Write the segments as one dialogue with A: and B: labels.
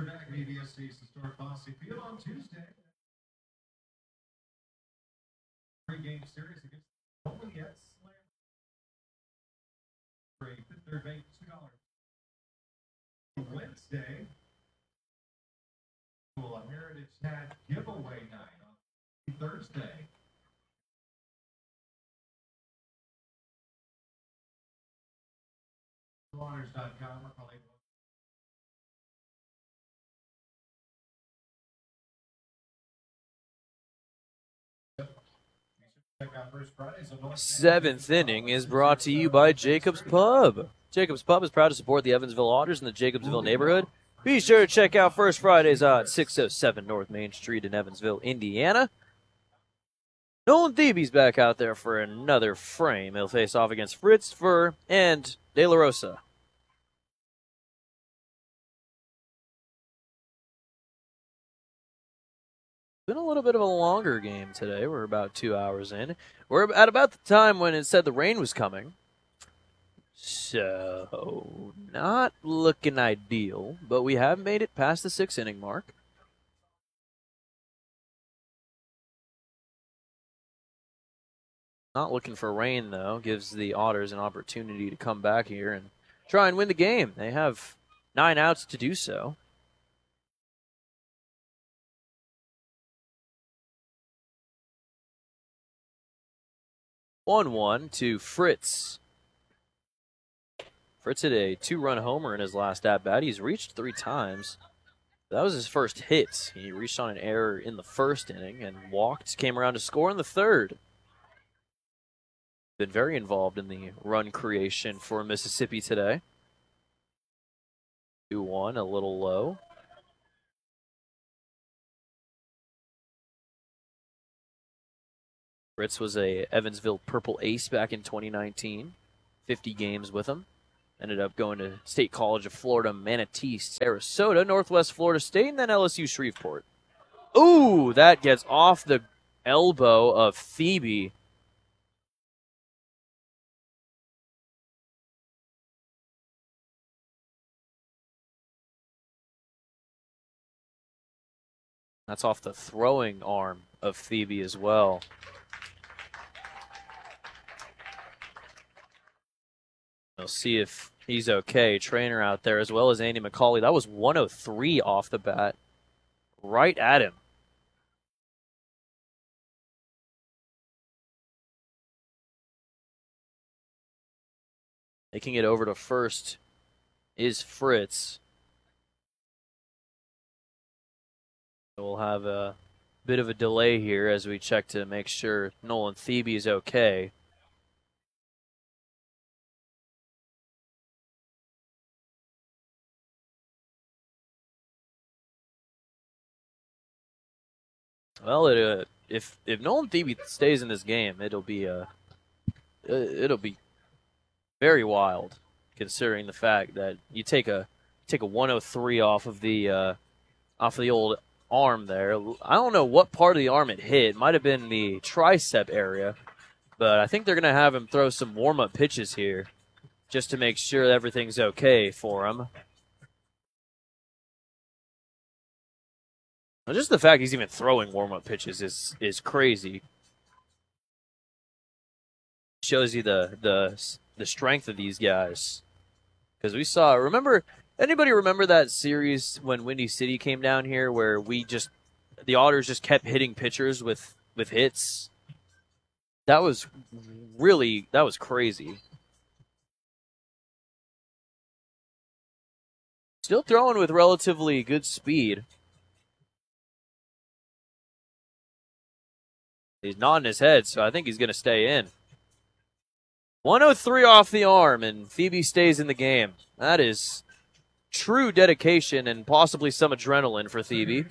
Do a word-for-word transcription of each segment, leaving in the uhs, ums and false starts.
A: are back at A B S State's historic Fosse Field on Tuesday. Three-game series against the Joliet Slam. Fifth third bank two dollars. Wednesday, a Heritage Hat giveaway night on Thursday. Honors dot com or call
B: Seventh inning is brought to you by Jacobs Pub. Jacobs Pub is proud to support the Evansville Otters in the Jacobsville neighborhood. Be sure to check out First Fridays on six oh seven North Main Street in Evansville, Indiana. Nolan Thebe's back out there for another frame. He'll face off against Fritz, Fur, and De La Rosa. Been a little bit of a longer game today. We're about two hours in. We're at about the time when it said the rain was coming. So, not looking ideal, but we have made it past the six inning mark. Not looking for rain, though. Gives the Otters an opportunity to come back here and try and win the game. They have nine outs to do so. one one to Fritz. Fritz hit a two-run homer in his last at-bat. He's reached three times. That was his first hit. He reached on an error in the first inning and walked, came around to score in the third. Been very involved in the run creation for Mississippi today. two one, a little low. Fritz was a Evansville Purple Ace back in twenty nineteen. fifty games with him. Ended up going to State College of Florida, Manatee, Sarasota, Northwest Florida State, and then L S U Shreveport. Ooh, that gets off the elbow of Thebe. That's off the throwing arm of Thebe as well. We'll see if he's okay. Trainer out there as well as Andy McCauley. That was one oh three off the bat. Right at him. Making it over to first is Fritz. We'll have a bit of a delay here as we check to make sure Nolan Thebe is okay. Well, it, uh, if if Nolan Thebe stays in this game, it'll be uh, it'll be very wild, considering the fact that you take a take a one oh three off of the uh, off the old arm there. I don't know what part of the arm it hit. It might have been the tricep area, but I think they're gonna have him throw some warm up pitches here, just to make sure everything's okay for him. Just the fact he's even throwing warm-up pitches is is crazy. Shows you the the the strength of these guys. Because we saw, remember, anybody remember that series when Windy City came down here where we just, the Otters just kept hitting pitchers with, with hits? That was really, that was crazy. Still throwing with relatively good speed. He's nodding his head, so I think he's going to stay in. one oh three off the arm, and Thebe stays in the game. That is true dedication and possibly some adrenaline for Thebe.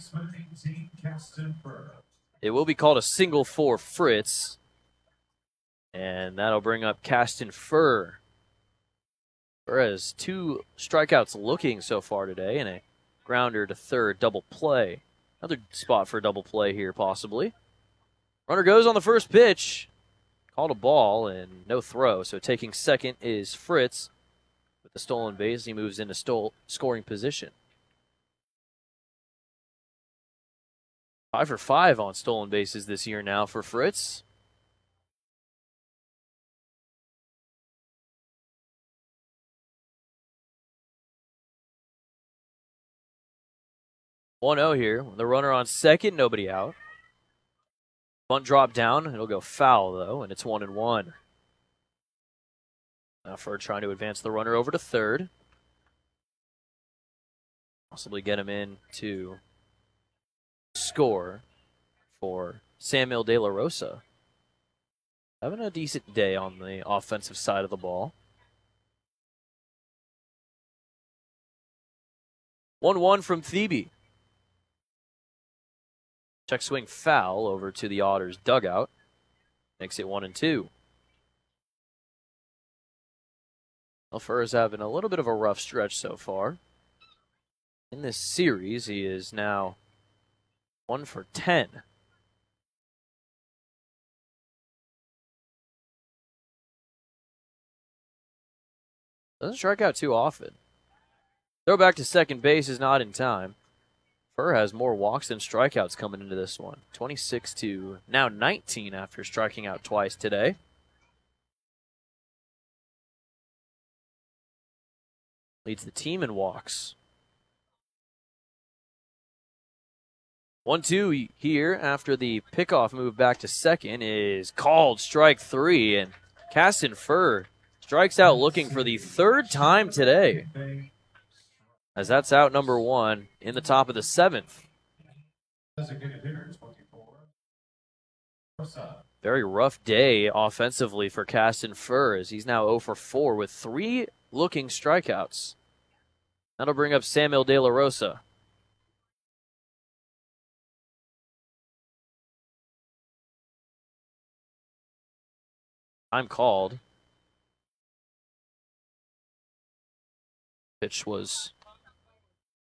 B: It will be called a single for Fritz. And that'll bring up Caston Fur. Fur has two strikeouts looking so far today, and a grounder to third double play. Another spot for a double play here, possibly. Runner goes on the first pitch. Called a ball and no throw. So taking second is Fritz with the stolen base. He moves into stole, scoring position. Five for five on stolen bases this year now for Fritz. one oh here. The runner on second, nobody out. Bunt drop down. It'll go foul, though, and it's one and one. Now Fur trying to advance the runner over to third. Possibly get him in to score for Samuel De La Rosa. Having a decent day on the offensive side of the ball. one one from Thebe. Check swing foul over to the Otters dugout. Makes it one and two. Well, Fur is having a little bit of a rough stretch so far. In this series, he is now one for ten. Doesn't strike out too often. Throw back to second base is not in time. Fur has more walks than strikeouts coming into this one. twenty-six to now nineteen after striking out twice today. Leads the team in walks. one two here after the pickoff move back to second is called strike three. And Caston Fur strikes out looking for the third time today, as that's out number one in the top of the seventh. Very rough day offensively for Caston Fur, as he's now oh for four with three looking strikeouts. That'll bring up Samuel De La Rosa. Time called. Pitch was